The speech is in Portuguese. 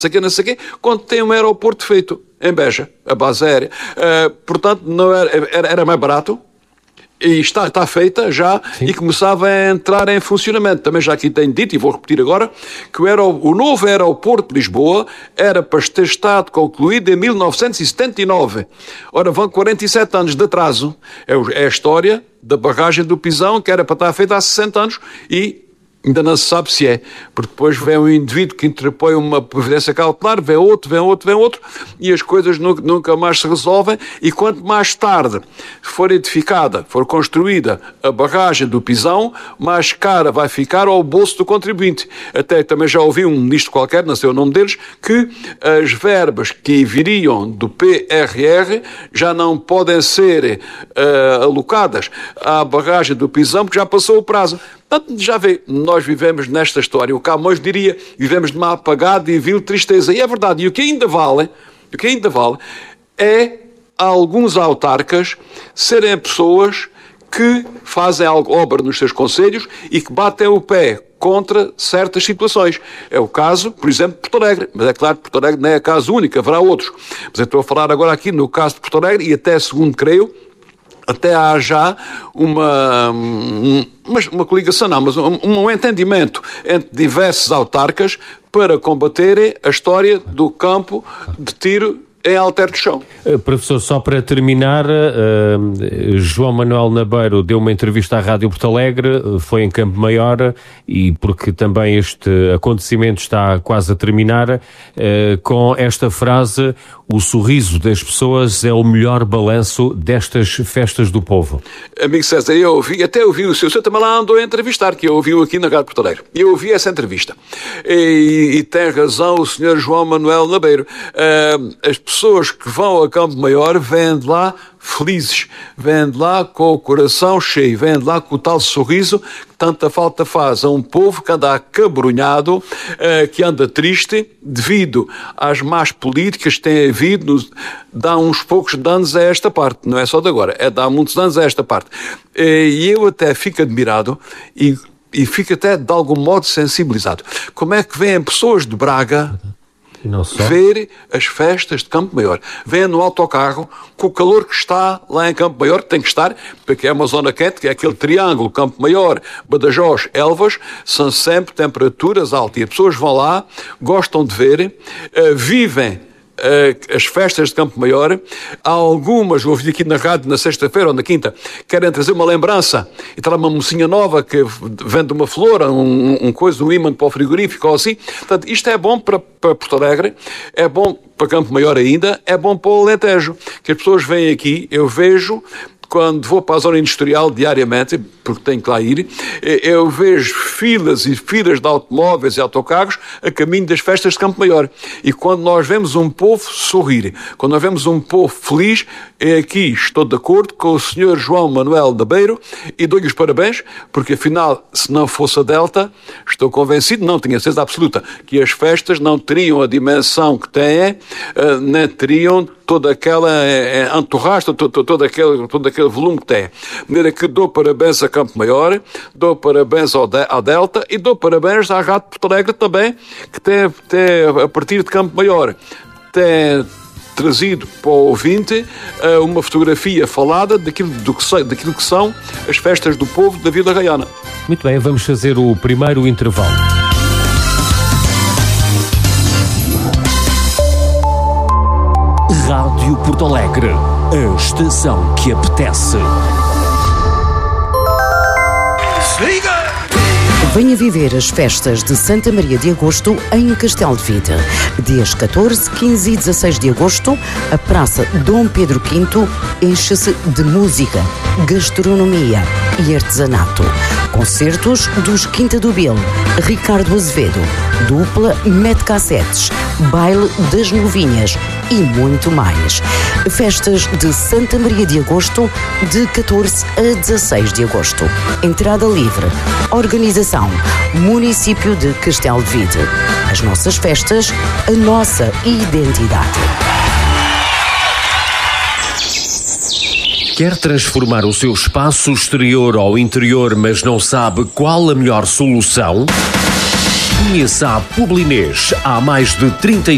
não sei o quê, quando tem um aeroporto feito em Beja, a base aérea. Portanto, não era mais barato. E está feita já. Sim. E começava a entrar em funcionamento. Também já aqui tenho dito, e vou repetir agora, que o novo aeroporto de Lisboa era para ter estado concluído em 1979. Ora, vão 47 anos de atraso. É a história da barragem do Pisão, que era para estar feita há 60 anos e ainda não se sabe se é, porque depois vem um indivíduo que interpõe uma providência cautelar, vem outro, e as coisas nunca mais se resolvem, e quanto mais tarde for edificada, for construída a barragem do Pisão, mais cara vai ficar ao bolso do contribuinte. Até também já ouvi um ministro qualquer, não sei o nome deles, que as verbas que viriam do PRR já não podem ser alocadas à barragem do Pisão, porque já passou o prazo. Portanto, já vê, nós vivemos nesta história. O Camões diria, vivemos de uma apagada e vil tristeza. E é verdade. E o que ainda vale é alguns autarcas serem pessoas que fazem obra nos seus concelhos e que batem o pé contra certas situações. É o caso, por exemplo, de Porto Alegre. Mas é claro que Porto Alegre não é caso único, haverá outros. Mas eu estou a falar agora aqui no caso de Porto Alegre e até, segundo creio, até há já uma coligação, não, mas um entendimento entre diversos autarcas para combaterem a história do campo de tiro em Alter do Chão. Professor, só para terminar, João Manuel Nabeiro deu uma entrevista à Rádio Porto Alegre, foi em Campo Maior, e porque também este acontecimento está quase a terminar, com esta frase: o sorriso das pessoas é o melhor balanço destas festas do povo. Amigo César, eu ouvi o senhor também lá andou a entrevistar, que eu ouvi aqui na Rádio Porto Alegre. Eu ouvi essa entrevista. E tem razão o senhor João Manuel Nabeiro. As pessoas que vão a Campo Maior vêm de lá felizes, vêm de lá com o coração cheio, vêm de lá com o tal sorriso que tanta falta faz a um povo que anda acabrunhado, que anda triste devido às más políticas que tem havido, dá uns poucos danos a esta parte, não é só de agora, dá muitos danos a esta parte. E eu até fico admirado e fico até de algum modo sensibilizado. Como é que vêm pessoas de Braga ver as festas de Campo Maior? Vêm no autocarro, com o calor que está lá em Campo Maior, que tem que estar, porque é uma zona quente, que é aquele triângulo, Campo Maior, Badajoz, Elvas, são sempre temperaturas altas. E as pessoas vão lá, gostam de ver, vivem as festas de Campo Maior. Há algumas, ouvi aqui na rádio na sexta-feira ou na quinta, querem trazer uma lembrança e está lá uma mocinha nova que vende uma flor, um imã para o frigorífico ou assim. Portanto, isto é bom para Porto Alegre, é bom para Campo Maior ainda, é bom para o Alentejo, que as pessoas vêm aqui, eu vejo, quando vou para a zona industrial diariamente, porque tenho que lá ir, eu vejo filas e filas de automóveis e autocarros a caminho das festas de Campo Maior. E quando nós vemos um povo sorrir, quando nós vemos um povo feliz, aqui estou de acordo com o Sr. João Manuel Nabeiro e dou-lhe os parabéns, porque afinal, se não fosse a Delta, estou convencido, não tenho certeza absoluta, que as festas não teriam a dimensão que têm, nem teriam toda aquela entourage, todo aquele volume que tem. De maneira que dou parabéns a Campo Maior, dou parabéns à Delta e dou parabéns à Rádio Porto Alegre também, que tem a partir de Campo Maior, tem trazido para o ouvinte uma fotografia falada daquilo que são as festas do povo da Vila Raiana. Muito bem, vamos fazer o primeiro intervalo. Rádio Porto Alegre, a estação que apetece. Siga! Venha viver as festas de Santa Maria de Agosto em Castelo de Vide. Dias 14, 15 e 16 de agosto, a Praça Dom Pedro V enche-se de música, gastronomia e artesanato. Concertos dos Quinta do Bil, Ricardo Azevedo, dupla Mete Cassetes, baile das Novinhas e muito mais. Festas de Santa Maria de Agosto, de 14 a 16 de agosto. Entrada livre. Organização Município de Castelo de Vide. As nossas festas, a nossa identidade. Quer transformar o seu espaço exterior ou interior, mas não sabe qual a melhor solução? Conheça a Publinês há mais de 35